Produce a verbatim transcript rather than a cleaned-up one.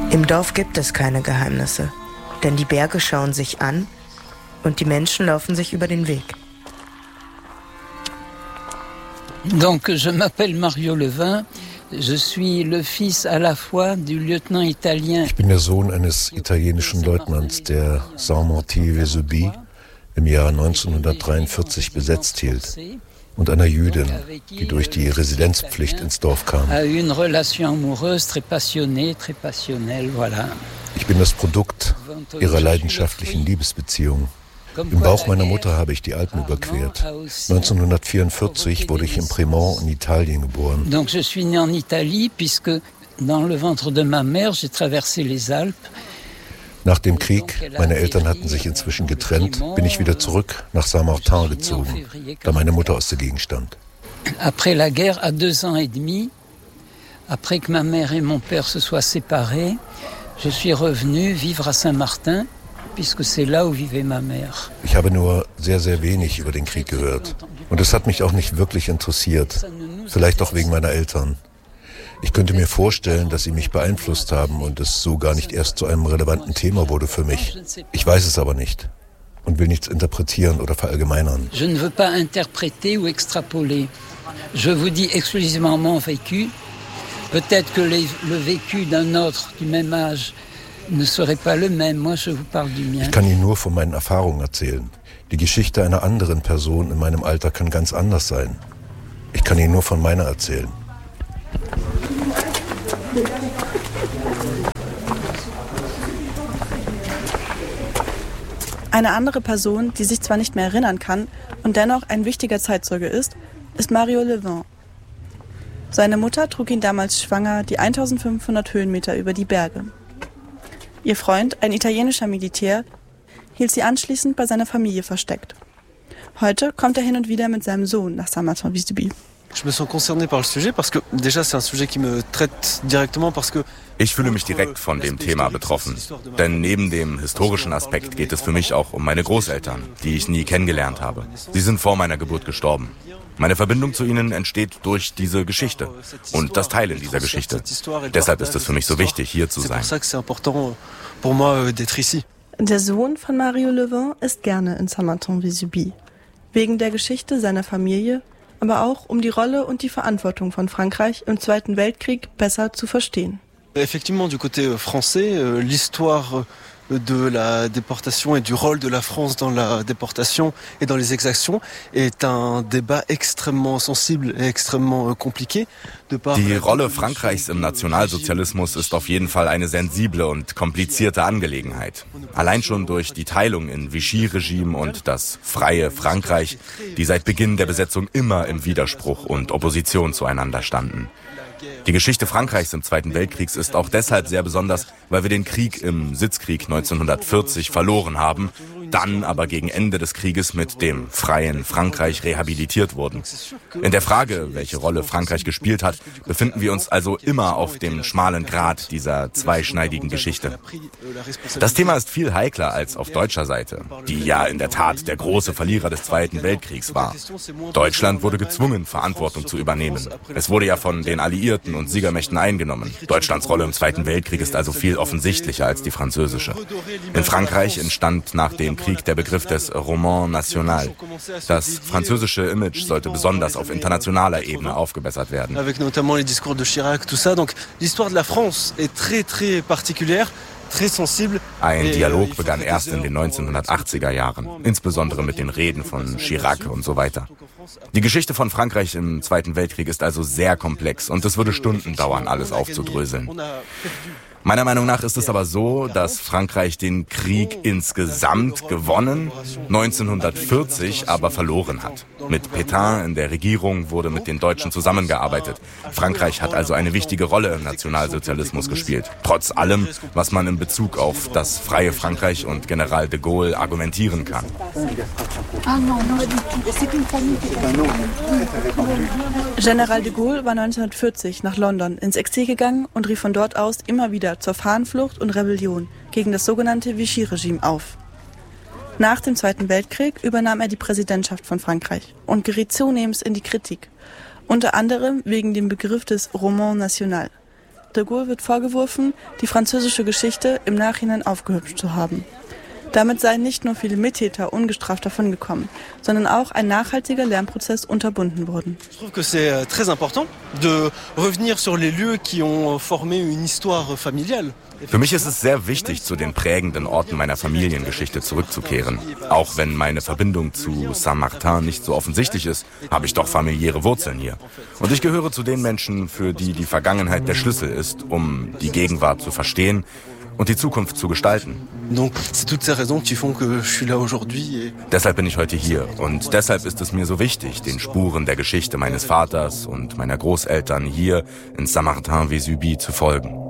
Im Dorf gibt es keine Geheimnisse, denn die Berge schauen sich an und die Menschen laufen sich über den Weg. Donc, je m'appelle Mario Levin. Je suis le fils à la fois du lieutenant italien. Ich bin der Sohn eines italienischen Leutnants, der Saint-Martin-Vésubie im Jahr neunzehnhundertdreiundvierzig besetzt hielt, und einer Jüdin, die durch die Residenzpflicht ins Dorf kam. Ich bin das Produkt ihrer leidenschaftlichen Liebesbeziehung. Im Bauch meiner Mutter habe ich die Alpen überquert. neunzehnhundertvierundvierzig wurde ich in Prémont in Italien geboren. Donc je suis né en Italie puisque dans le ventre de ma mère j'ai traversé les Alpes. Nach dem Krieg, meine Eltern hatten sich inzwischen getrennt, bin ich wieder zurück nach Saint-Martin gezogen, da meine Mutter aus der Gegend stammt. Après la guerre, à deux ans et demi, après que ma mère et mon père se soient séparés, je suis revenu vivre à Saint-Martin. Ich habe nur sehr, sehr wenig über den Krieg gehört. Und es hat mich auch nicht wirklich interessiert. Vielleicht auch wegen meiner Eltern. Ich könnte mir vorstellen, dass sie mich beeinflusst haben und es so gar nicht erst zu einem relevanten Thema wurde für mich. Ich weiß es aber nicht und will nichts interpretieren oder verallgemeinern. Je ne veux pas interpréter ou extrapoler. Je vous dis exclusivement mon vécu. Peut-être que les, le vécu d'un autre du même âge ne serait pas le même. Moi, je vous parle du mien. Ich kann Ihnen nur von meinen Erfahrungen erzählen. Die Geschichte einer anderen Person in meinem Alter kann ganz anders sein. Ich kann Ihnen nur von meiner erzählen. Eine andere Person, die sich zwar nicht mehr erinnern kann und dennoch ein wichtiger Zeitzeuge ist, ist Mario Levin. Seine Mutter trug ihn damals schwanger die eintausendfünfhundert Höhenmeter über die Berge. Ihr Freund, ein italienischer Militär, hielt sie anschließend bei seiner Familie versteckt. Heute kommt er hin und wieder mit seinem Sohn nach Saint-Martin-Vésubie. Ich fühle mich direkt von dem Thema betroffen, denn neben dem historischen Aspekt geht es für mich auch um meine Großeltern, die ich nie kennengelernt habe. Sie sind vor meiner Geburt gestorben. Meine Verbindung zu ihnen entsteht durch diese Geschichte und das Teilen dieser Geschichte. Deshalb ist es für mich so wichtig, hier zu sein. Der Sohn von Mario Levin ist gerne in Saint-Martin-Vésubie. Wegen der Geschichte seiner Familie, aber auch um die Rolle und die Verantwortung von Frankreich im Zweiten Weltkrieg besser zu verstehen. Effectivement, du côté français, l'histoire de la déportation et du rôle de la France dans la déportation et dans les exactions est un débat extrêmement sensible et extrêmement compliqué. Die Rolle Frankreichs im Nationalsozialismus ist auf jeden Fall eine sensible und komplizierte Angelegenheit. Allein schon durch die Teilung in Vichy-Regime und das freie Frankreich, die seit Beginn der Besetzung immer im Widerspruch und Opposition zueinander standen. Die Geschichte Frankreichs im Zweiten Weltkrieg ist auch deshalb sehr besonders, weil wir den Krieg im Sitzkrieg neunzehnhundertvierzig verloren haben, dann aber gegen Ende des Krieges mit dem freien Frankreich rehabilitiert wurden. In der Frage, welche Rolle Frankreich gespielt hat, befinden wir uns also immer auf dem schmalen Grat dieser zweischneidigen Geschichte. Das Thema ist viel heikler als auf deutscher Seite, die ja in der Tat der große Verlierer des Zweiten Weltkriegs war. Deutschland wurde gezwungen, Verantwortung zu übernehmen. Es wurde ja von den Alliierten und Siegermächten eingenommen. Deutschlands Rolle im Zweiten Weltkrieg ist also viel offensichtlicher als die französische. In Frankreich entstand nach dem Krieg der Begriff des Roman National. Das französische Image sollte besonders auf internationaler Ebene aufgebessert werden. Avec notamment les discours de Chirac, tout ça. Donc l'histoire de la France est très très particulière. Ein Dialog begann erst in den neunzehnhundertachtziger Jahren, insbesondere mit den Reden von Chirac und so weiter. Die Geschichte von Frankreich im Zweiten Weltkrieg ist also sehr komplex und es würde Stunden dauern, alles aufzudröseln. Meiner Meinung nach ist es aber so, dass Frankreich den Krieg insgesamt gewonnen, neunzehnhundertvierzig aber verloren hat. Mit Pétain in der Regierung wurde mit den Deutschen zusammengearbeitet. Frankreich hat also eine wichtige Rolle im Nationalsozialismus gespielt. Trotz allem, was man in Bezug auf das freie Frankreich und General de Gaulle argumentieren kann. General de Gaulle war neunzehnhundertvierzig nach London ins Exil gegangen und rief von dort aus immer wieder zur Fahnenflucht und Rebellion gegen das sogenannte Vichy-Regime auf. Nach dem Zweiten Weltkrieg übernahm er die Präsidentschaft von Frankreich und geriet zunehmend in die Kritik, unter anderem wegen dem Begriff des Roman National. De Gaulle wird vorgeworfen, die französische Geschichte im Nachhinein aufgehübscht zu haben. Damit seien nicht nur viele Mittäter ungestraft davongekommen, sondern auch ein nachhaltiger Lernprozess unterbunden worden. Ich trouve que c'est très important de revenir sur les lieux qui ont formé une histoire familiale. Für mich ist es sehr wichtig, zu den prägenden Orten meiner Familiengeschichte zurückzukehren. Auch wenn meine Verbindung zu Saint-Martin nicht so offensichtlich ist, habe ich doch familiäre Wurzeln hier. Und ich gehöre zu den Menschen, für die die Vergangenheit der Schlüssel ist, um die Gegenwart zu verstehen und die Zukunft zu gestalten. Donc, c'est toutes ces raisons qui font que je suis là aujourd'hui. Deshalb bin ich heute hier und deshalb ist es mir so wichtig, den Spuren der Geschichte meines Vaters und meiner Großeltern hier in Saint-Martin-Vésubie zu folgen.